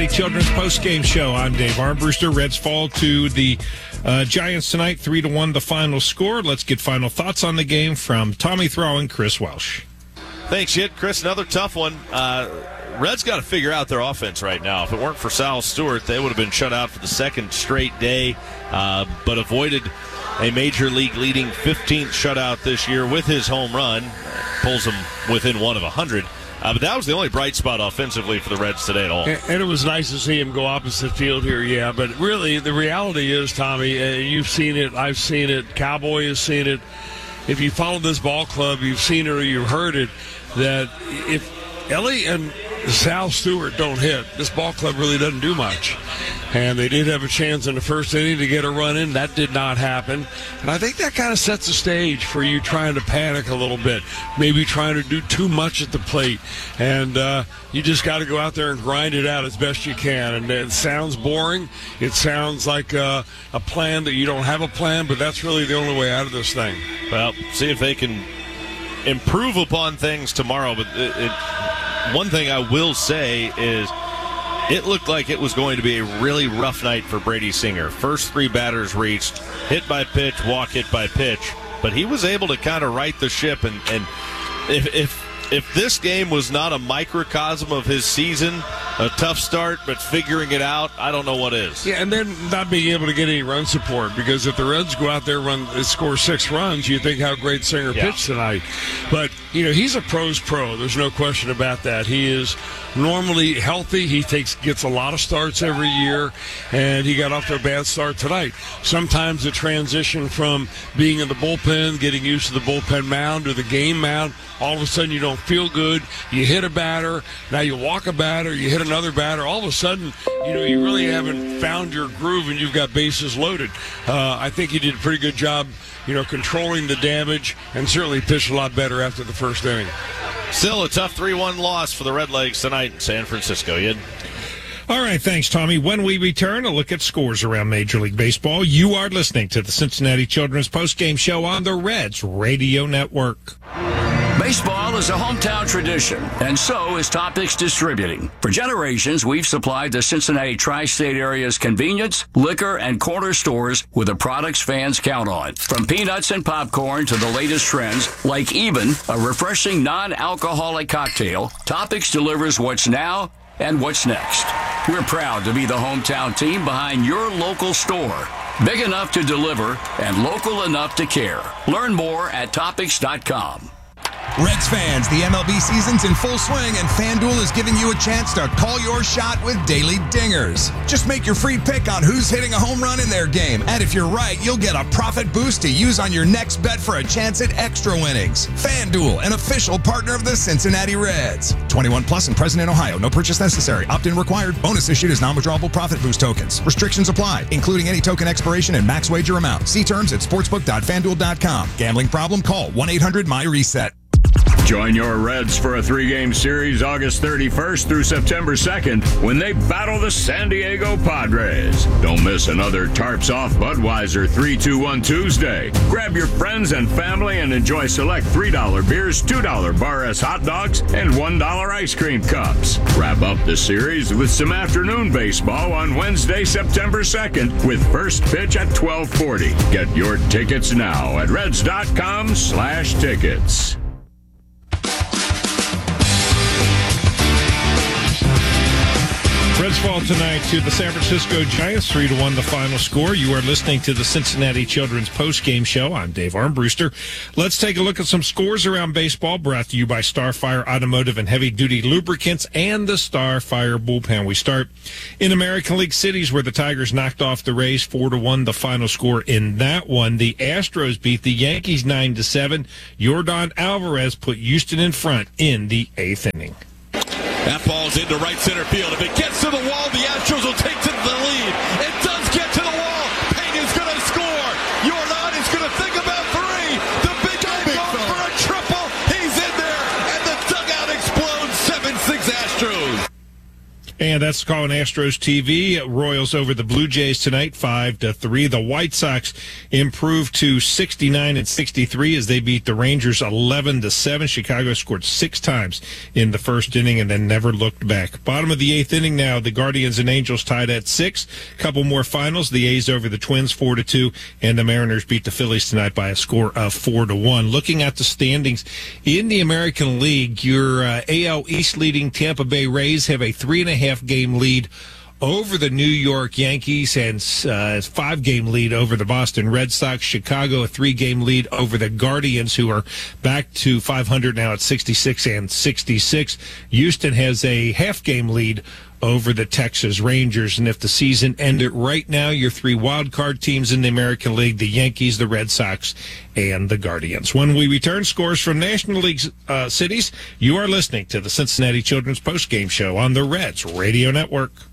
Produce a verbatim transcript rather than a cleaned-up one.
Children's postgame show. I'm Dave Armbruster. Reds fall to the uh, Giants tonight, three to one. The final score. Let's get final thoughts on the game from Tommy Thrall and Chris Welsh. Thanks, Jit. Chris, another tough one. Uh, Reds got to figure out their offense right now. If it weren't for Sal Stewart, they would have been shut out for the second straight day, uh, but avoided a major league leading fifteenth shutout this year with his home run. Pulls them within one of one hundred. Uh, but that was the only bright spot offensively for the Reds today at all. And, and it was nice to see him go opposite field here, yeah. But really, the reality is, Tommy, uh, you've seen it, I've seen it, Cowboy has seen it. If you follow this ball club, you've seen it or you've heard it, that if Ellie and Sal Stewart don't hit, this ball club really doesn't do much. And they did have a chance in the first inning to get a run in. That did not happen. And I think that kind of sets the stage for you trying to panic a little bit, maybe trying to do too much at the plate. And uh, you just got to go out there and grind it out as best you can. And it sounds boring. It sounds like uh, a plan that you don't have a plan, but that's really the only way out of this thing. Well, see if they can improve upon things tomorrow. But it, it, one thing I will say is, it looked like it was going to be a really rough night for Brady Singer. First three batters reached, hit by pitch, walk, hit by pitch. But he was able to kind of right the ship. And, and if, if if this game was not a microcosm of his season, a tough start, but figuring it out, I don't know what is. Yeah, and then not being able to get any run support, because if the Reds go out there and run, score six runs, you think how great Singer yeah. pitched tonight. But, you know, he's a pro's pro. There's no question about that. He is normally healthy. He takes gets a lot of starts every year, and he got off to a bad start tonight. Sometimes the transition from being in the bullpen, getting used to the bullpen mound or the game mound, all of a sudden you don't feel good. You hit a batter, now you walk a batter, you hit another batter. All of a sudden, you know, you really haven't found your groove and you've got bases loaded. Uh, I think he did a pretty good job, you know, controlling the damage, and certainly pitched a lot better after the first inning. Still a tough three one loss for the Redlegs tonight in San Francisco. Yid. All right, thanks, Tommy. When we return, a look at scores around Major League Baseball. You are listening to the Cincinnati Children's postgame show on the Reds Radio Network. Baseball is a hometown tradition, and so is Topics Distributing. For generations, we've supplied the Cincinnati tri-state area's convenience, liquor, and corner stores with the products fans count on. From peanuts and popcorn to the latest trends, like even a refreshing non-alcoholic cocktail, Topics delivers what's now and what's next. We're proud to be the hometown team behind your local store. Big enough to deliver and local enough to care. Learn more at topics dot com. Reds fans, the M L B season's in full swing, and FanDuel is giving you a chance to call your shot with daily dingers. Just make your free pick on who's hitting a home run in their game, and if you're right, you'll get a profit boost to use on your next bet for a chance at extra winnings. FanDuel, an official partner of the Cincinnati Reds. twenty-one plus and present in Ohio. No purchase necessary. Opt-in required. Bonus issued as non-withdrawable profit boost tokens. Restrictions apply, including any token expiration and max wager amount. See terms at sportsbook dot fan duel dot com. Gambling problem? Call one eight hundred M Y reset. Join your Reds for a three-game series August thirty-first through September second when they battle the San Diego Padres. Don't miss another Tarps Off Budweiser three two one Tuesday. Grab your friends and family and enjoy select three dollar beers, two dollar Bar S hot dogs, and one dollar ice cream cups. Wrap up the series with some afternoon baseball on Wednesday, September second with first pitch at twelve forty. Get your tickets now at reds dot com slash tickets. Reds fall tonight to the San Francisco Giants, three to one the final score. You are listening to the Cincinnati Children's postgame show. I'm Dave Armbruster. Let's take a look at some scores around baseball, brought to you by Starfire Automotive and Heavy Duty Lubricants and the Starfire Bullpen. We start in American League cities, where the Tigers knocked off the Rays four to one the final score in that one. The Astros beat the Yankees nine to seven. Yordan Alvarez put Houston in front in the eighth inning. That ball's into right center field. If it gets to the wall, the Astros will take to the lead. It does get to the wall. Pena's going to score. Yordan is going to think about three. The big guy goes for a triple. He's in there, and the dugout explodes. seven six Astros. And that's calling Astros T V. Royals over the Blue Jays tonight, five to three. The White Sox improved to sixty-nine and sixty-three as they beat the Rangers eleven to seven. Chicago scored six times in the first inning and then never looked back. Bottom of the eighth inning now, the Guardians and Angels tied at six. Couple more finals. The A's over the Twins four to two, and the Mariners beat the Phillies tonight by a score of four to one. Looking at the standings in the American League, your uh, A L East leading Tampa Bay Rays have a three and a half game lead over the New York Yankees and uh, a five-game lead over the Boston Red Sox. Chicago, a three-game lead over the Guardians, who are back to five hundred now at sixty-six and sixty-six. Houston has a half-game lead over the Texas Rangers. And if the season ended right now, your three wild card teams in the American League, the Yankees, the Red Sox, and the Guardians. When we return, scores from National League uh, cities, you are listening to the Cincinnati Children's Postgame Show on the Reds Radio Network.